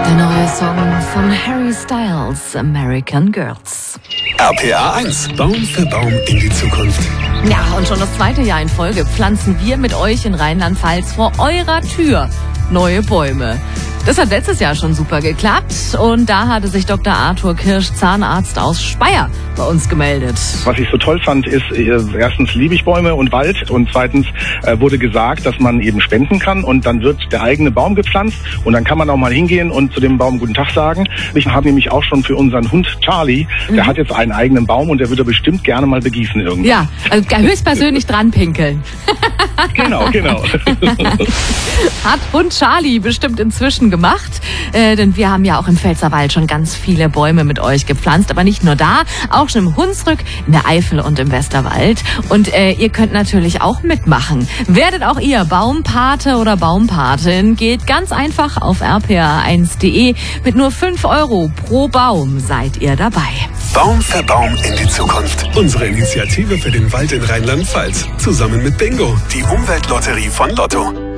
Der neue Song von Harry Styles, American Girls. RPA 1, Baum für Baum in die Zukunft. Ja, und schon das zweite Jahr in Folge pflanzen wir mit euch in Rheinland-Pfalz vor eurer Tür neue Bäume. Das hat letztes Jahr schon super geklappt und da hatte sich Dr. Arthur Kirsch, Zahnarzt aus Speyer, bei uns gemeldet. Was ich so toll fand, ist, erstens liebe ich Bäume und Wald und zweitens wurde gesagt, dass man eben spenden kann und dann wird der eigene Baum gepflanzt und dann kann man auch mal hingehen und zu dem Baum guten Tag sagen. Ich habe nämlich auch schon für unseren Hund Charlie, der hat jetzt einen eigenen Baum und der würde bestimmt gerne mal begießen irgendwann. Ja, also höchstpersönlich dran pinkeln. Genau. Hat Hund Charlie bestimmt inzwischen gemacht, denn wir haben ja auch im Pfälzerwald schon ganz viele Bäume mit euch gepflanzt, aber nicht nur da, auch schon im Hunsrück, in der Eifel und im Westerwald. Und ihr könnt natürlich auch mitmachen. Werdet auch ihr Baumpate oder Baumpatin, geht ganz einfach auf rpa1.de. Mit nur 5 € pro Baum seid ihr dabei. Baum für Baum in die Zukunft. Unsere Initiative für den Wald in Rheinland-Pfalz. Zusammen mit Bingo, die Umweltlotterie von Lotto.